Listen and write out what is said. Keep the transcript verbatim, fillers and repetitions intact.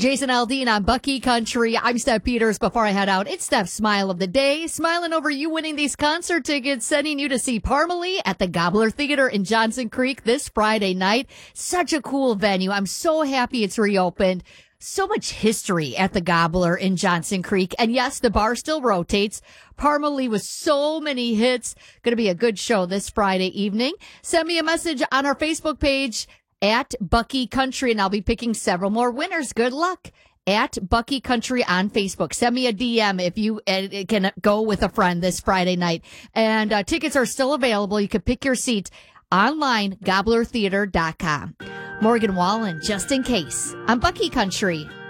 Jason Aldean on Bucky Country. I'm Steph Peters. Before I head out, it's Steph's Smile of the Day. Smiling over you winning these concert tickets, sending you to see Parmalee at the Gobbler Theater in Johnson Creek this Friday night. Such a cool venue. I'm so happy it's reopened. So much history at the Gobbler in Johnson Creek. And yes, the bar still rotates. Parmalee with so many hits. Going to be a good show this Friday evening. Send me a message on our Facebook page at Bucky Country, and I'll be picking several more winners. Good luck at Bucky Country on Facebook. Send me a D M if you uh, can go with a friend this Friday night. And uh, tickets are still available. You can pick your seat online, gobbler theater dot com. Morgan Wallen, just in case, on Bucky Country.